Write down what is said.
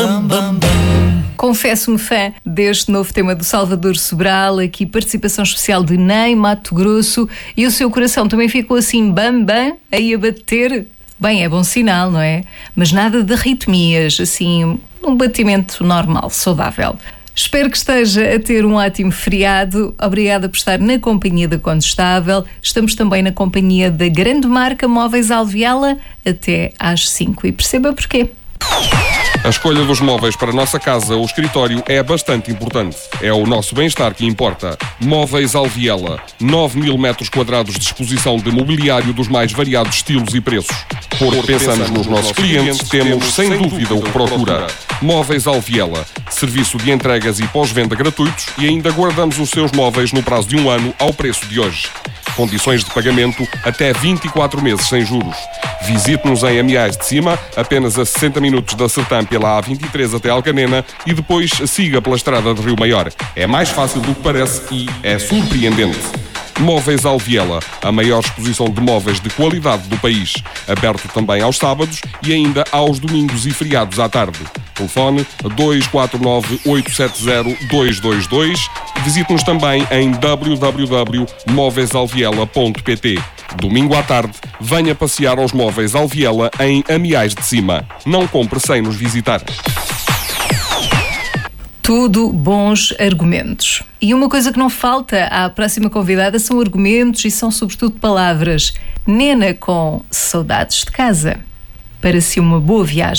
bam, bam, bam. Confesso-me fã deste novo tema do Salvador Sobral, aqui participação especial de Ney Mato Grosso, e o seu coração também ficou assim bam bam, aí a bater. Bem, é bom sinal, não é? Mas nada de arritmias, assim, um batimento normal, saudável. Espero que esteja a ter um ótimo feriado. Obrigada por estar na companhia da Condestável. Estamos também na companhia da grande marca Móveis Alviela até às 5. E perceba porquê. A escolha dos móveis para a nossa casa ou escritório é bastante importante. É o nosso bem-estar que importa. Móveis Alviela. 9.000 metros quadrados de exposição de mobiliário dos mais variados estilos e preços. Porque pensamos nos nossos clientes, temos sem dúvida o que procura. Móveis Alviela. Serviço de entregas e pós-venda gratuitos e ainda guardamos os seus móveis no prazo de 1 ano ao preço de hoje. Condições de pagamento até 24 meses sem juros. Visite-nos em Amiais de Cima, apenas a 60 minutos da Sertã pela A23 até Alcanena e depois siga pela estrada de Rio Maior. É mais fácil do que parece e é surpreendente. Móveis Alviela, a maior exposição de móveis de qualidade do país. Aberto também aos sábados e ainda aos domingos e feriados à tarde. Telefone 249-870-222. Visite-nos também em www.móveisalviela.pt. Domingo à tarde, venha passear aos Móveis Alviela em Amiais de Cima. Não compre sem nos visitar. Tudo bons argumentos. E uma coisa que não falta à próxima convidada são argumentos e são sobretudo palavras. Nena com saudades de casa. Para si uma boa viagem.